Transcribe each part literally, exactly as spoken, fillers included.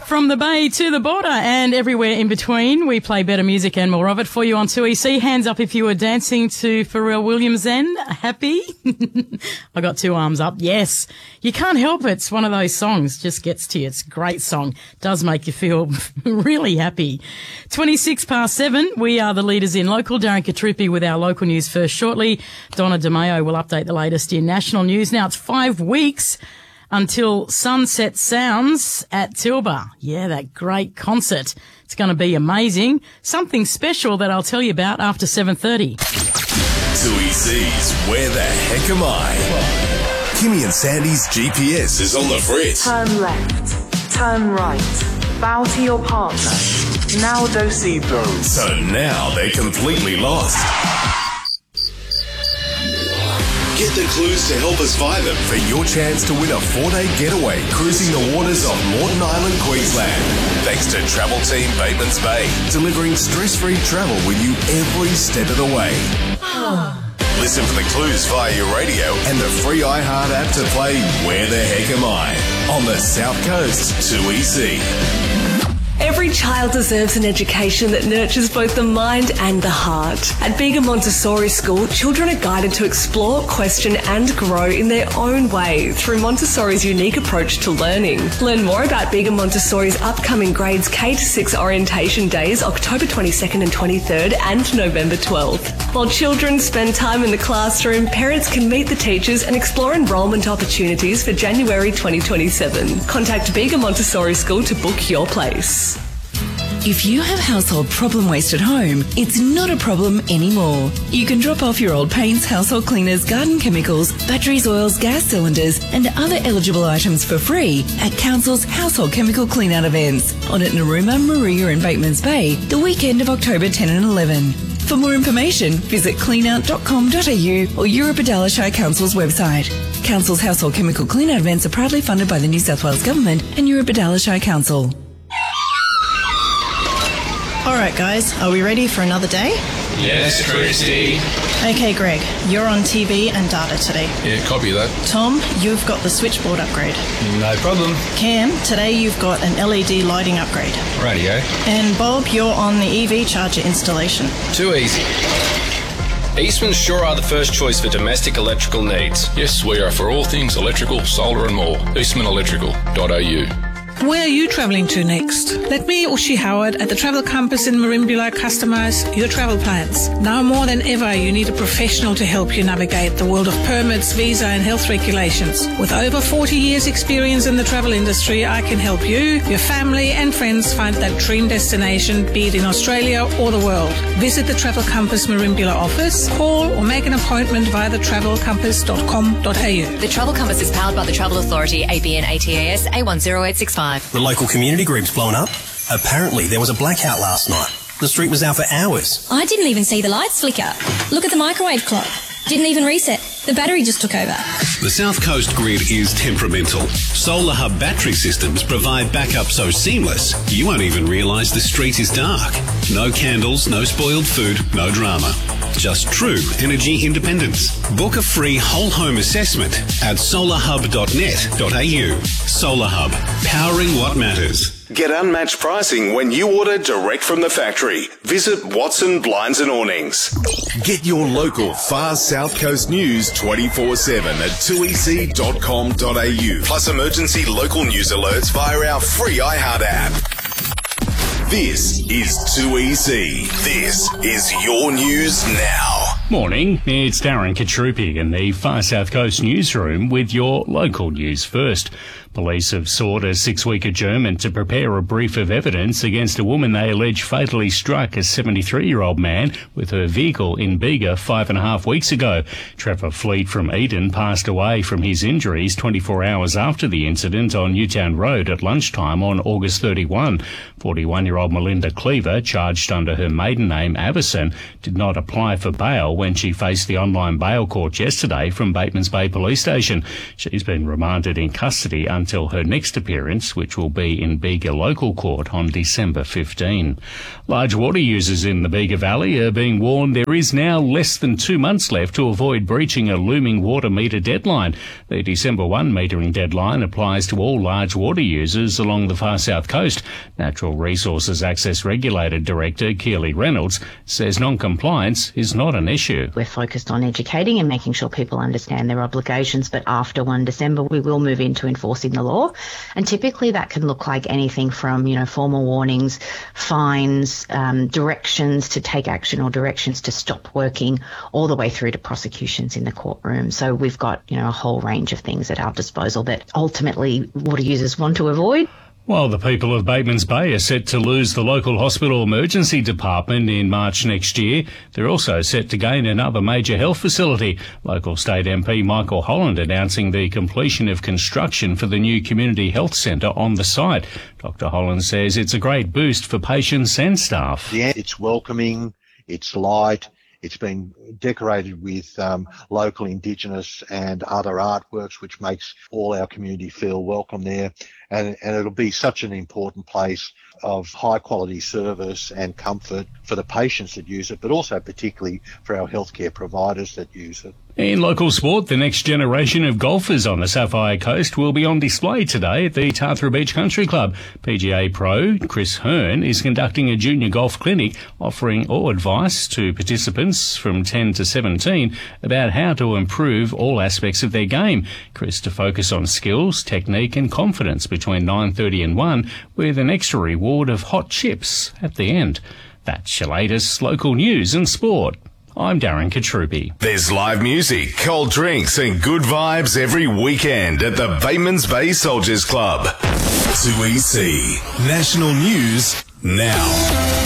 From the Bay to the border and everywhere in between, we play better music and more of it for you on two E C. Hands up if you were dancing to Pharrell Williams then. Happy? I got two arms up. Yes. You can't help it. It's one of those songs. Just gets to you. It's a great song. Does make you feel really happy. twenty-six past seven. We are the leaders in local. Darren Katrupi with our local news first shortly. Donna DeMayo will update the latest in national news. Now it's five weeks until Sunset Sounds at Tilba. Yeah, that great concert. It's going to be amazing. Something special that I'll tell you about after seven thirty. two E C's Where the Heck Am I? Kimmy and Sandy's G P S is on the fritz. Turn left. Turn right. Bow to your partner. Now do-si-bo. So now they're completely lost. Get the clues to help us find them for your chance to win a four-day getaway cruising the waters of Moreton Island, Queensland. Thanks to Travel Team Batemans Bay, delivering stress-free travel with you every step of the way. Listen for the clues via your radio and the free iHeart app to play Where the Heck Am I? On the South Coast two E C. Every child deserves an education that nurtures both the mind and the heart. At Bega Montessori School, children are guided to explore, question and grow in their own way through Montessori's unique approach to learning. Learn more about Bega Montessori's upcoming grades K to six orientation days, October twenty-second and twenty-third and November twelfth. While children spend time in the classroom, parents can meet the teachers and explore enrolment opportunities for January twenty twenty-seven. Contact Bega Montessori School to book your place. If you have household problem waste at home, it's not a problem anymore. You can drop off your old paints, household cleaners, garden chemicals, batteries, oils, gas cylinders and other eligible items for free at Council's household chemical clean-out events on at Narooma, Maria and Batemans Bay the weekend of October tenth and eleventh. For more information, visit clean out dot com dot a u or Eurobodalla Shire Council's website. Council's household chemical clean-out events are proudly funded by the New South Wales Government and Eurobodalla Shire Council. All right, guys, are we ready for another day? Yes, Christy. Okay, Greg, you're on T V and data today. Yeah, copy that. Tom, you've got the switchboard upgrade. No problem. Cam, today you've got an L E D lighting upgrade. Radio. And Bob, you're on the E V charger installation. Too easy. Eastman's sure are the first choice for domestic electrical needs. Yes, we are for all things electrical, solar and more. eastman electrical dot a u. Where are you travelling to next? Let me, Ushi Howard, at the Travel Compass in Merimbula customise your travel plans. Now more than ever, you need a professional to help you navigate the world of permits, visa and health regulations. With over forty years experience in the travel industry, I can help you, your family and friends find that dream destination, be it in Australia or the world. Visit the Travel Compass Merimbula office, call or make an appointment via the travel compass dot com dot a u. The Travel Compass is powered by the Travel Authority, A B N A T A S A one zero eight six five. The local community group's blown up. Apparently there was a blackout last night. The street was out for hours. I didn't even see the lights flicker. Look at the microwave clock. Didn't even reset. The battery just took over. The South Coast grid is temperamental. Solar Hub battery systems provide backup so seamless you won't even realise the street is dark. No candles, no spoiled food, no drama. Just true energy independence. Book a free whole home assessment at solar hub dot net dot a u. Solar Hub, powering what matters. Get unmatched pricing when you order direct from the factory. Visit Watson Blinds and Awnings. Get your local far South Coast news twenty-four seven at two e c dot com dot a u. Plus emergency local news alerts via our free iHeart app. This is two E C. This is your news now. Morning, it's Darren Katrupi in the Far South Coast newsroom with your local news first. Police have sought a six-week adjournment to prepare a brief of evidence against a woman they allege fatally struck a seventy-three-year-old man with her vehicle in Bega five and a half weeks ago. Trevor Fleet from Eden passed away from his injuries twenty-four hours after the incident on Newtown Road at lunchtime on August thirty-first. forty-one-year-old Melinda Cleaver, charged under her maiden name Avison, did not apply for bail trial when she faced the online bail court yesterday from Batemans Bay Police Station. She's been remanded in custody until her next appearance, which will be in Bega Local Court on December fifteenth. Large water users in the Bega Valley are being warned there is now less than two months left to avoid breaching a looming water meter deadline. The December first metering deadline applies to all large water users along the far south coast. Natural Resources Access Regulator Director Keely Reynolds says non-compliance is not an issue. We're focused on educating and making sure people understand their obligations, but after the first of December we will move into enforcing the law, and typically that can look like anything from, you know, formal warnings, fines, um, directions to take action or directions to stop working, all the way through to prosecutions in the courtroom. So we've got, you know, a whole range of things at our disposal that ultimately water users want to avoid. While the people of Batemans Bay are set to lose the local hospital emergency department in March next year, they're also set to gain another major health facility. Local State M P Michael Holland announcing the completion of construction for the new community health centre on the site. Doctor Holland says it's a great boost for patients and staff. Yeah, it's welcoming, it's light. It's been decorated with um, local Indigenous and other artworks, which makes all our community feel welcome there. And, and it'll be such an important place of high quality service and comfort for the patients that use it, but also particularly for our healthcare providers that use it. In local sport, the next generation of golfers on the Sapphire Coast will be on display today at the Tathra Beach Country Club. P G A Pro Chris Hearn is conducting a junior golf clinic offering all advice to participants from ten to seventeen about how to improve all aspects of their game. Chris to focus on skills, technique and confidence between nine thirty and one, with an extra reward of hot chips at the end. That's your latest local news and sport. I'm Darren Katrupi. There's live music, cold drinks and good vibes every weekend at the Batemans Bay Soldiers Club. two E C National News now.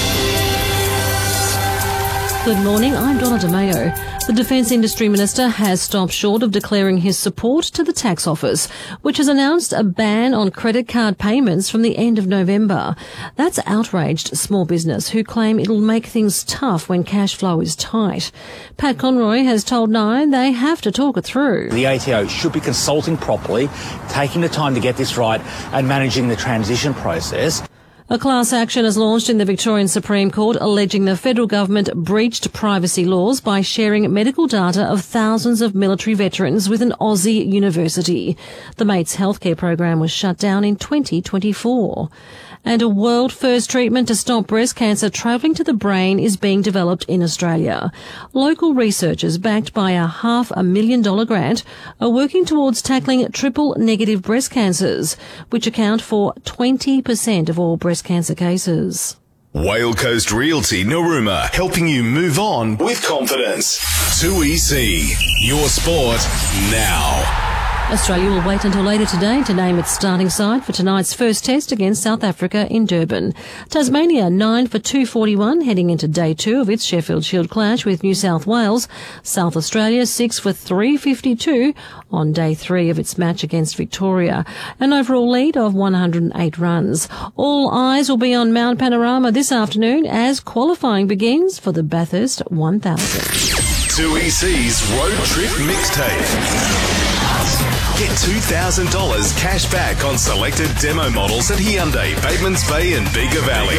Good morning, I'm Donna DeMayo. The Defence Industry Minister has stopped short of declaring his support to the Tax Office, which has announced a ban on credit card payments from the end of November. That's outraged small business who claim it'll make things tough when cash flow is tight. Pat Conroy has told Nine they have to talk it through. The A T O should be consulting properly, taking the time to get this right and managing the transition process. A class action is launched in the Victorian Supreme Court alleging the federal government breached privacy laws by sharing medical data of thousands of military veterans with an Aussie university. The Mates healthcare program was shut down in twenty twenty-four. And a world-first treatment to stop breast cancer travelling to the brain is being developed in Australia. Local researchers, backed by a half a million dollar grant, are working towards tackling triple-negative breast cancers, which account for twenty percent of all breast cancer cases. Whale Coast Realty Narooma, helping you move on with confidence. two E C, your sport now. Australia will wait until later today to name its starting side for tonight's first test against South Africa in Durban. Tasmania nine for two forty-one heading into day two of its Sheffield Shield clash with New South Wales. South Australia six for three fifty-two on day three of its match against Victoria. An overall lead of one hundred eight runs. All eyes will be on Mount Panorama this afternoon as qualifying begins for the Bathurst one thousand. two E C's Road Trip Mixtape. Get two thousand dollars cash back on selected demo models at Hyundai, Batemans Bay and Bega Valley.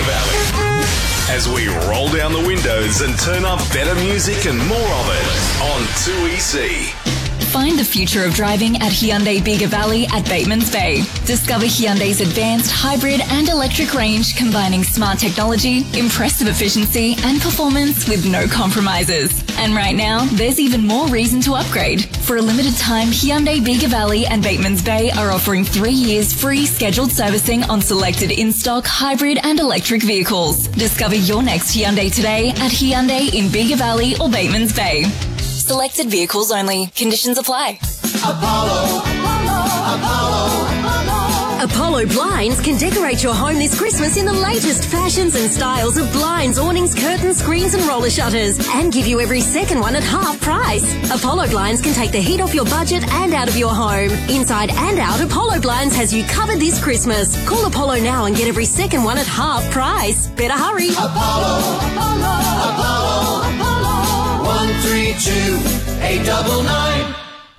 As we roll down the windows and turn up better music and more of it on two E C. Find the future of driving at Hyundai Bega Valley at Batemans Bay. Discover Hyundai's advanced hybrid and electric range combining smart technology, impressive efficiency and performance with no compromises. And right now, there's even more reason to upgrade. For a limited time, Hyundai Bega Valley and Batemans Bay are offering three years free scheduled servicing on selected in-stock hybrid and electric vehicles. Discover your next Hyundai today at Hyundai in Bega Valley or Batemans Bay. Selected vehicles only. Conditions apply. Apollo, Apollo, Apollo, Apollo. Apollo Blinds can decorate your home this Christmas in the latest fashions and styles of blinds, awnings, curtains, screens and roller shutters, and give you every second one at half price. Apollo Blinds can take the heat off your budget and out of your home. Inside and out, Apollo Blinds has you covered this Christmas. Call Apollo now and get every second one at half price. Better hurry. Apollo, Apollo, Apollo, Apollo. one three two, eight nine nine.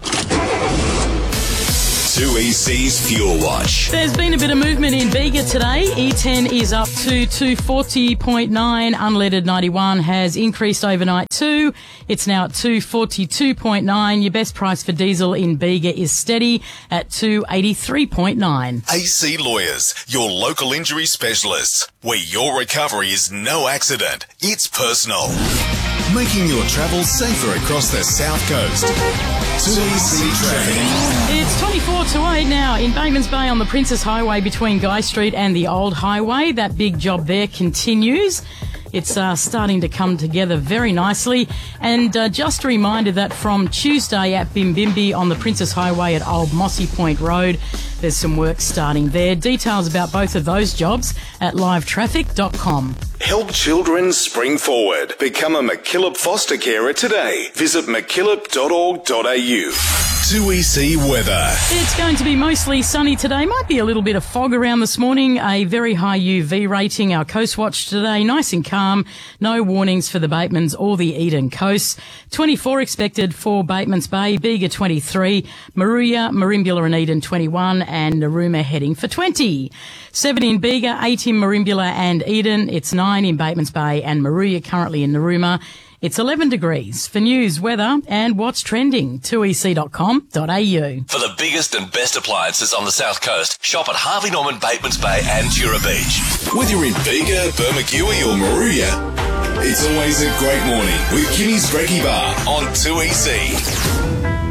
two E C's Fuel Watch. There's been a bit of movement in Bega today. E ten is up to two forty point nine. Unleaded ninety-one has increased overnight too. It's now at two forty-two point nine. Your best price for diesel in Bega is steady at two eighty-three point nine. A C Lawyers, your local injury specialists, where your recovery is no accident, it's personal. Making your travel safer across the South Coast. two E C Traffic. It's twenty-four to eight now in Batemans Bay on the Princess Highway between Guy Street and the Old Highway. That big job there continues. It's uh, starting to come together very nicely. And uh, just a reminder that from Tuesday at Bimbimbi on the Princess Highway at Old Mossy Point Road, there's some work starting there. Details about both of those jobs at live traffic dot com. Help children spring forward. Become a MacKillop foster carer today. Visit mackillop dot org dot a u. two E C weather. It's going to be mostly sunny today. Might be a little bit of fog around this morning. A very high U V rating. Our coast watch today, nice and calm. No warnings for the Batemans or the Eden coast. twenty-four expected for Batemans Bay, Bega twenty-three, Maruya, Merimbula and Eden twenty-one, and Narooma heading for twenty. seven in Bega, eight in Merimbula and Eden. It's nine in Batemans Bay and Maruya, currently in Narooma. It's eleven degrees. For news, weather and what's trending, two e c dot com dot a u. For the biggest and best appliances on the South Coast, shop at Harvey Norman, Batemans Bay and Tura Beach. Whether you're in Bega, Bermagui or Maruya, it's always a great morning with Kimmy's Brekkie Bar on two E C.